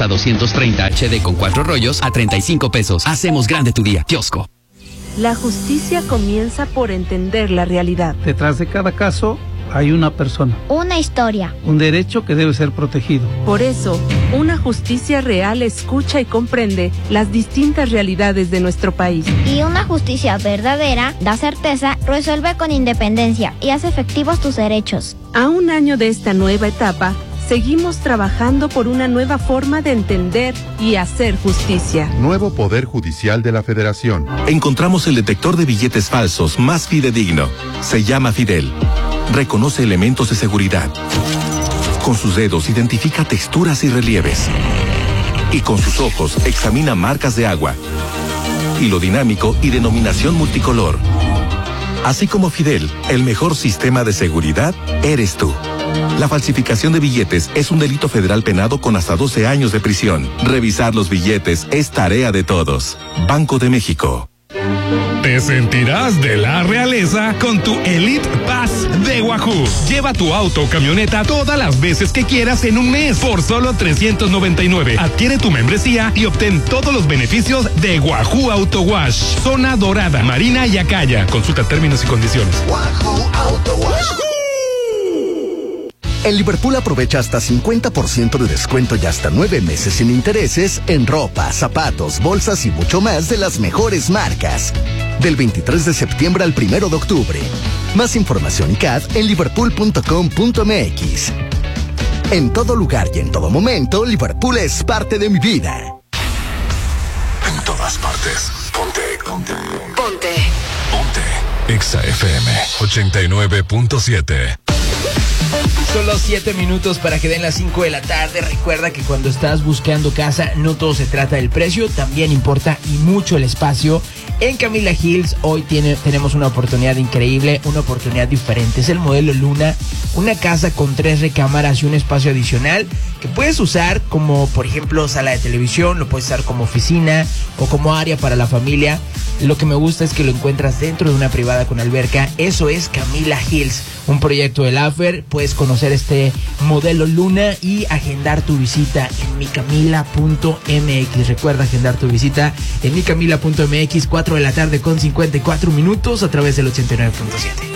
pasta 230 HD con 4 rollos a 35 pesos. Hacemos grande tu día. Kiosco. La justicia comienza por entender la realidad. Detrás de cada caso hay una persona. Una historia. Un derecho que debe ser protegido. Por eso, una justicia real escucha y comprende las distintas realidades de nuestro país. Y una justicia verdadera da certeza, resuelve con independencia y hace efectivos tus derechos. A un año de esta nueva etapa, seguimos trabajando por una nueva forma de entender y hacer justicia. Nuevo Poder Judicial de la Federación. Encontramos el detector de billetes falsos más fidedigno. Se llama Fidel. Reconoce elementos de seguridad. Con sus dedos identifica texturas y relieves. Y con sus ojos examina marcas de agua, hilo dinámico y denominación multicolor. Así como Fidel, el mejor sistema de seguridad eres tú. La falsificación de billetes es un delito federal penado con hasta 12 años de prisión. Revisar los billetes es tarea de todos. Banco de México. Te sentirás de la realeza con tu Elite Pass de Wahoo. Lleva tu auto o camioneta todas las veces que quieras en un mes por solo $399. Adquiere tu membresía y obtén todos los beneficios de Wahoo Auto Wash. Zona Dorada, Marina y Acaya. Consulta términos y condiciones. Wahoo Auto Wash. En Liverpool aprovecha hasta 50% de descuento y hasta 9 meses sin intereses en ropa, zapatos, bolsas y mucho más de las mejores marcas. Del 23 de septiembre al 1 de octubre. Más información y CAD en liverpool.com.mx. En todo lugar y en todo momento, Liverpool es parte de mi vida. En todas partes. Ponte. Exa FM 89.7. Solo 7 minutos para que den las 5 de la tarde. Recuerda que cuando estás buscando casa, no todo se trata del precio, también importa y mucho el espacio. En Camila Hills hoy tenemos una oportunidad increíble, una oportunidad diferente. Es el modelo Luna, una casa con 3 recámaras y un espacio adicional que puedes usar como, por ejemplo, sala de televisión, lo puedes usar como oficina o como área para la familia. Lo que me gusta es que lo encuentras dentro de una privada con alberca. Eso es Camila Hills, un proyecto del AFER. Puedes conocer este modelo Luna y agendar tu visita en micamila.mx. Recuerda agendar tu visita en micamila.mx, 4 de la tarde con 54 minutos a través del 89.7.